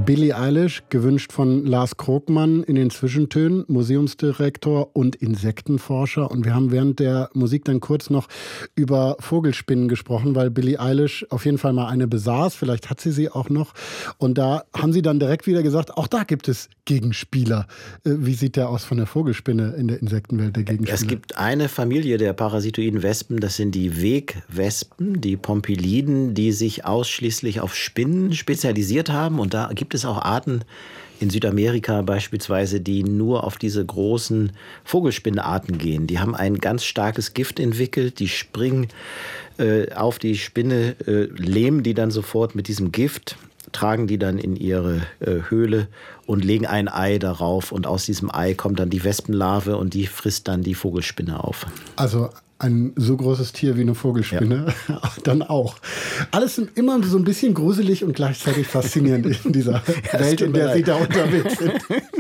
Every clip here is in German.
Billie Eilish, gewünscht von Lars Krogmann in den Zwischentönen, Museumsdirektor und Insektenforscher. Und wir haben während der Musik dann kurz noch über Vogelspinnen gesprochen, weil Billie Eilish auf jeden Fall mal eine besaß. Vielleicht hat sie auch noch. Und da haben sie dann direkt wieder gesagt, auch da gibt es Gegenspieler. Wie sieht der aus von der Vogelspinne in der Insektenwelt, der Gegenspieler? Es gibt eine Familie der parasitoiden Wespen, das sind die Wegwespen, die Pompiliden, die sich ausschließlich auf Spinnen spezialisiert haben. Und da gibt es auch Arten in Südamerika beispielsweise, die nur auf diese großen Vogelspinnenarten gehen. Die haben ein ganz starkes Gift entwickelt, die springen auf die Spinne, lähmen die dann sofort mit diesem Gift, tragen die dann in ihre Höhle und legen ein Ei darauf. Und aus diesem Ei kommt dann die Wespenlarve und die frisst dann die Vogelspinne auf. Also ein so großes Tier wie eine Vogelspinne, ja. Dann auch. Alles immer so ein bisschen gruselig und gleichzeitig faszinierend in dieser Welt, in der Sie da unterwegs sind.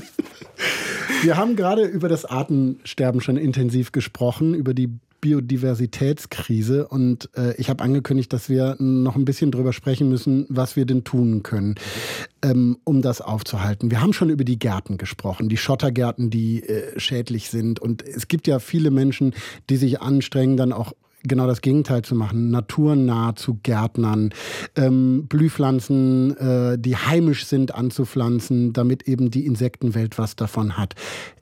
Wir haben gerade über das Artensterben schon intensiv gesprochen, über die Biodiversitätskrise. Und ich habe angekündigt, dass wir noch ein bisschen drüber sprechen müssen, was wir denn tun können, um das aufzuhalten. Wir haben schon über die Gärten gesprochen, die Schottergärten, die schädlich sind. Und es gibt ja viele Menschen, die sich anstrengen, dann auch genau das Gegenteil zu machen, naturnah zu gärtnern, Blühpflanzen, die heimisch sind, anzupflanzen, damit eben die Insektenwelt was davon hat.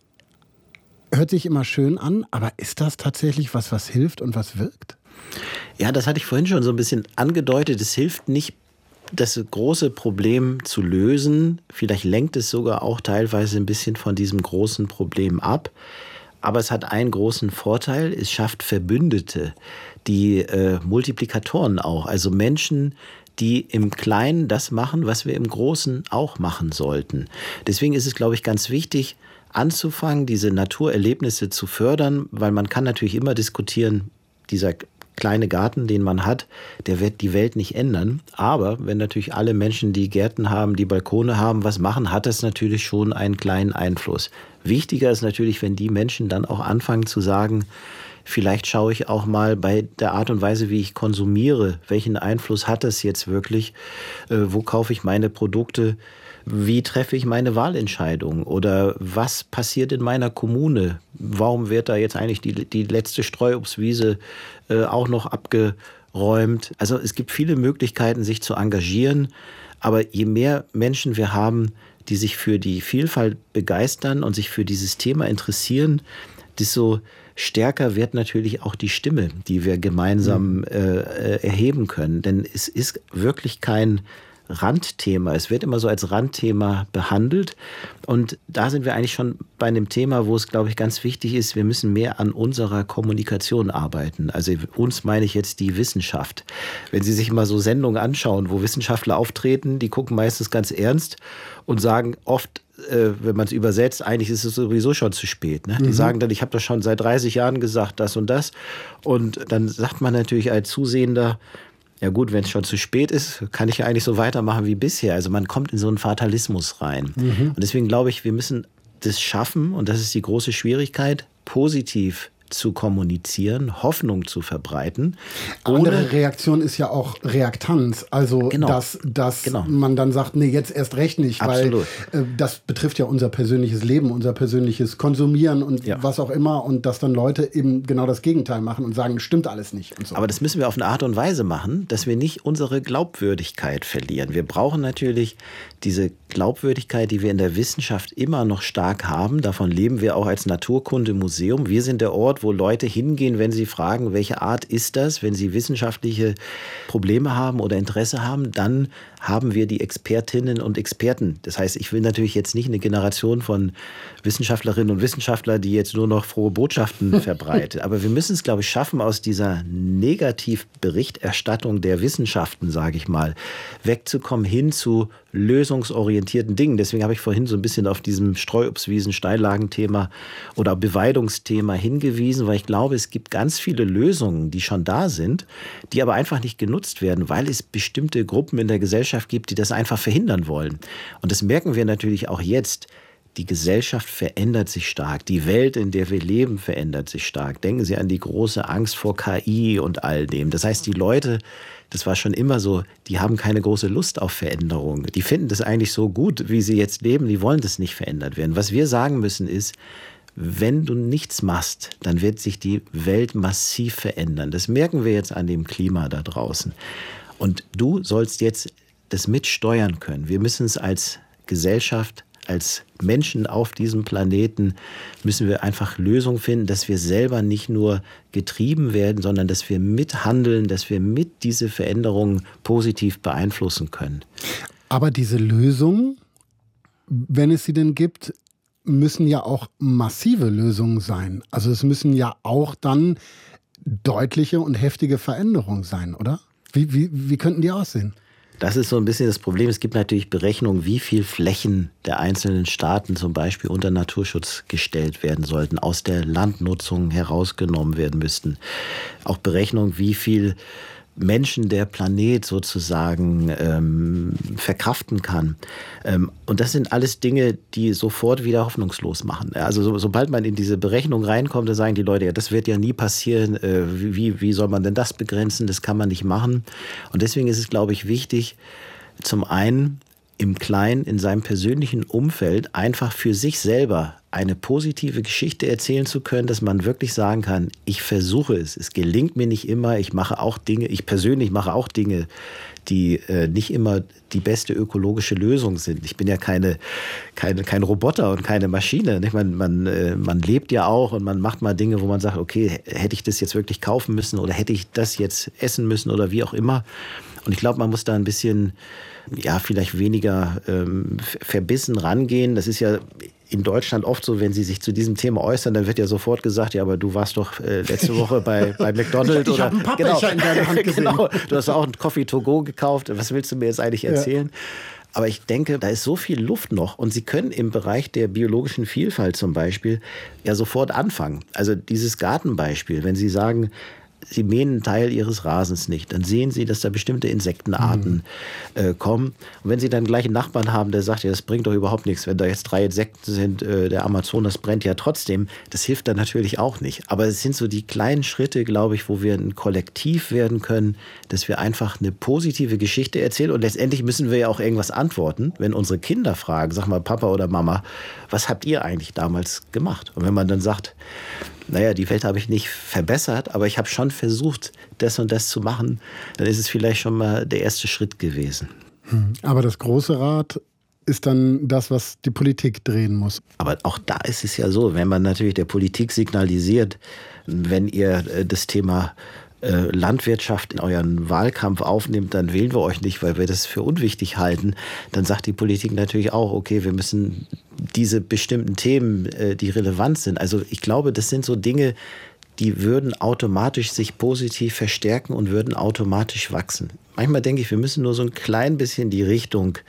Hört sich immer schön an, aber ist das tatsächlich was hilft und was wirkt? Ja, das hatte ich vorhin schon so ein bisschen angedeutet. Es hilft nicht, das große Problem zu lösen. Vielleicht lenkt es sogar auch teilweise ein bisschen von diesem großen Problem ab. Aber es hat einen großen Vorteil, es schafft Verbündete, die Multiplikatoren auch, also Menschen, die im Kleinen das machen, was wir im Großen auch machen sollten. Deswegen ist es, glaube ich, ganz wichtig, anzufangen, diese Naturerlebnisse zu fördern, weil man kann natürlich immer diskutieren, dieser kleine Garten, den man hat, der wird die Welt nicht ändern. Aber wenn natürlich alle Menschen, die Gärten haben, die Balkone haben, was machen, hat das natürlich schon einen kleinen Einfluss. Wichtiger ist natürlich, wenn die Menschen dann auch anfangen zu sagen, vielleicht schaue ich auch mal bei der Art und Weise, wie ich konsumiere, welchen Einfluss hat das jetzt wirklich, wo kaufe ich meine Produkte, wie treffe ich meine Wahlentscheidung oder was passiert in meiner Kommune? Warum wird da jetzt eigentlich die letzte Streuobstwiese auch noch abgeräumt? Also es gibt viele Möglichkeiten, sich zu engagieren, aber je mehr Menschen wir haben, die sich für die Vielfalt begeistern und sich für dieses Thema interessieren, desto stärker wird natürlich auch die Stimme, die wir gemeinsam erheben können. Denn es ist wirklich kein Randthema. Es wird immer so als Randthema behandelt. Und da sind wir eigentlich schon bei einem Thema, wo es, glaube ich, ganz wichtig ist, wir müssen mehr an unserer Kommunikation arbeiten. Also uns meine ich jetzt die Wissenschaft. Wenn Sie sich mal so Sendungen anschauen, wo Wissenschaftler auftreten, die gucken meistens ganz ernst und sagen oft, wenn man es übersetzt, eigentlich ist es sowieso schon zu spät. Ne? Die sagen dann, ich habe das schon seit 30 Jahren gesagt, das und das. Und dann sagt man natürlich als Zusehender, ja gut, wenn es schon zu spät ist, kann ich ja eigentlich so weitermachen wie bisher. Also man kommt in so einen Fatalismus rein. Und deswegen glaube ich, wir müssen das schaffen, und das ist die große Schwierigkeit, positiv zu kommunizieren, Hoffnung zu verbreiten. Andere Reaktion ist ja auch Reaktanz. Also, dass man dann sagt, nee, jetzt erst recht nicht. Absolut. Weil das betrifft ja unser persönliches Leben, unser persönliches Konsumieren und was auch immer. Und dass dann Leute eben genau das Gegenteil machen und sagen, stimmt alles nicht. Und so. Aber das müssen wir auf eine Art und Weise machen, dass wir nicht unsere Glaubwürdigkeit verlieren. Wir brauchen natürlich diese Glaubwürdigkeit, die wir in der Wissenschaft immer noch stark haben. Davon leben wir auch als Naturkundemuseum. Wir sind der Ort, wo Leute hingehen, wenn sie fragen, welche Art ist das? Wenn sie wissenschaftliche Probleme haben oder Interesse haben, dann haben wir die Expertinnen und Experten. Das heißt, ich will natürlich jetzt nicht eine Generation von Wissenschaftlerinnen und Wissenschaftlern, die jetzt nur noch frohe Botschaften verbreitet. Aber wir müssen es, glaube ich, schaffen, aus dieser Negativberichterstattung der Wissenschaften, sage ich mal, wegzukommen hin zu lösungsorientierten Dingen. Deswegen habe ich vorhin so ein bisschen auf diesem Streuobstwiesen, Steillagenthema oder Beweidungsthema hingewiesen, weil ich glaube, es gibt ganz viele Lösungen, die schon da sind, die aber einfach nicht genutzt werden, weil es bestimmte Gruppen in der Gesellschaft gibt, die das einfach verhindern wollen. Und das merken wir natürlich auch jetzt. die Gesellschaft verändert sich stark. Die Welt, in der wir leben, verändert sich stark. Denken Sie an die große Angst vor KI und all dem. Das heißt, die Leute, das war schon immer so, die haben keine große Lust auf Veränderung. Die finden das eigentlich so gut, wie sie jetzt leben. Die wollen das nicht verändert werden. Was wir sagen müssen ist, wenn du nichts machst, dann wird sich die Welt massiv verändern. Das merken wir jetzt an dem Klima da draußen. Und du sollst jetzt das mitsteuern können. Wir müssen es als Gesellschaft, als Menschen auf diesem Planeten, müssen wir einfach Lösungen finden, dass wir selber nicht nur getrieben werden, sondern dass wir mithandeln, dass wir mit diese Veränderungen positiv beeinflussen können. Aber diese Lösungen, wenn es sie denn gibt, müssen ja auch massive Lösungen sein. Also es müssen ja auch dann deutliche und heftige Veränderungen sein, oder? Wie könnten die aussehen? Das ist so ein bisschen das Problem. Es gibt natürlich Berechnungen, wie viel Flächen der einzelnen Staaten zum Beispiel unter Naturschutz gestellt werden sollten, aus der Landnutzung herausgenommen werden müssten. Auch Berechnungen, wie viel Menschen der Planet sozusagen verkraften kann. Und das sind alles Dinge, die sofort wieder hoffnungslos machen. Also sobald man in diese Berechnung reinkommt, dann sagen die Leute, ja, das wird ja nie passieren. Wie soll man denn das begrenzen? Das kann man nicht machen. Und deswegen ist es, glaube ich, wichtig, zum einen im Kleinen, in seinem persönlichen Umfeld einfach für sich selber eine positive Geschichte erzählen zu können, dass man wirklich sagen kann, ich versuche es, es gelingt mir nicht immer, ich persönlich mache auch Dinge, die nicht immer die beste ökologische Lösung sind. Ich bin ja kein Roboter und keine Maschine. Man lebt ja auch und man macht mal Dinge, wo man sagt, okay, hätte ich das jetzt wirklich kaufen müssen oder hätte ich das jetzt essen müssen oder wie auch immer. Und ich glaube, man muss da ein bisschen, ja, vielleicht weniger verbissen rangehen. Das ist ja in Deutschland oft so, wenn Sie sich zu diesem Thema äußern, dann wird ja sofort gesagt, ja, aber du warst doch letzte Woche bei McDonald's. Ich habe einen Pappbecher in deiner Hand gesehen. Genau, du hast auch einen Coffee to go gekauft. Was willst du mir jetzt eigentlich erzählen? Ja. Aber ich denke, da ist so viel Luft noch. Und Sie können im Bereich der biologischen Vielfalt zum Beispiel ja sofort anfangen. Also dieses Gartenbeispiel, wenn Sie sagen, Sie mähen einen Teil Ihres Rasens nicht, dann sehen Sie, dass da bestimmte Insektenarten kommen. Und wenn Sie dann gleich einen Nachbarn haben, der sagt, ja, das bringt doch überhaupt nichts, wenn da jetzt 3 Insekten sind, der Amazonas brennt ja trotzdem, das hilft dann natürlich auch nicht. Aber es sind so die kleinen Schritte, glaube ich, wo wir ein Kollektiv werden können, dass wir einfach eine positive Geschichte erzählen. Und letztendlich müssen wir ja auch irgendwas antworten, wenn unsere Kinder fragen, sag mal, Papa oder Mama, was habt ihr eigentlich damals gemacht? Und wenn man dann sagt, naja, die Welt habe ich nicht verbessert, aber ich habe schon versucht, das und das zu machen, dann ist es vielleicht schon mal der erste Schritt gewesen. Aber das große Rad ist dann das, was die Politik drehen muss. Aber auch da ist es ja so, wenn man natürlich der Politik signalisiert, wenn ihr das Thema Landwirtschaft in euren Wahlkampf aufnimmt, dann wählen wir euch nicht, weil wir das für unwichtig halten. Dann sagt die Politik natürlich auch, okay, wir müssen diese bestimmten Themen, die relevant sind. Also ich glaube, das sind so Dinge, die würden automatisch sich positiv verstärken und würden automatisch wachsen. Manchmal denke ich, wir müssen nur so ein klein bisschen die Richtung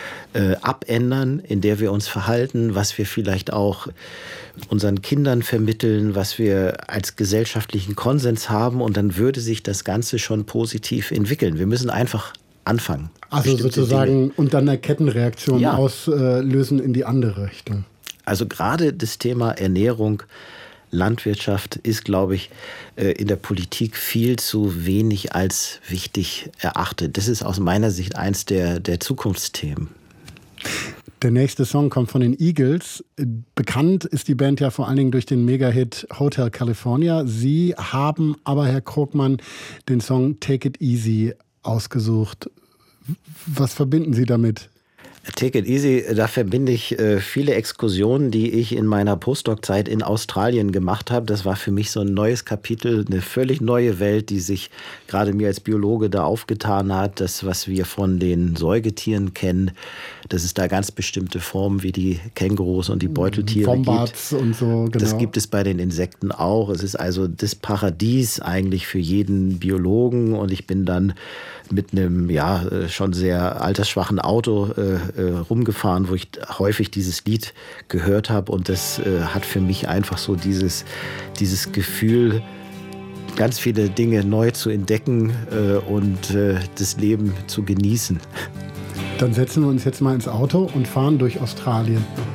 abändern, in der wir uns verhalten, was wir vielleicht auch unseren Kindern vermitteln, was wir als gesellschaftlichen Konsens haben, und dann würde sich das Ganze schon positiv entwickeln. Wir müssen einfach anfangen. Also sozusagen Dinge. Und dann eine Kettenreaktion auslösen in die andere Richtung. Also gerade das Thema Ernährung, Landwirtschaft ist, glaube ich, in der Politik viel zu wenig als wichtig erachtet. Das ist aus meiner Sicht eins der Zukunftsthemen. Der nächste Song kommt von den Eagles. Bekannt ist die Band ja vor allen Dingen durch den Mega-Hit Hotel California. Sie haben aber, Herr Krogmann, den Song Take It Easy ausgesucht. Was verbinden Sie damit? Take It Easy, da verbinde ich viele Exkursionen, die ich in meiner Postdoc-Zeit in Australien gemacht habe. Das war für mich so ein neues Kapitel, eine völlig neue Welt, die sich gerade mir als Biologe da aufgetan hat. Das, was wir von den Säugetieren kennen, dass es da ganz bestimmte Formen wie die Kängurus und die Beuteltiere Wombats gibt. Und so, genau. Das gibt es bei den Insekten auch. Es ist also das Paradies eigentlich für jeden Biologen. Und ich bin dann mit einem schon sehr altersschwachen Auto rumgefahren, wo ich häufig dieses Lied gehört habe. Und das hat für mich einfach so dieses Gefühl, ganz viele Dinge neu zu entdecken und das Leben zu genießen. Dann setzen wir uns jetzt mal ins Auto und fahren durch Australien.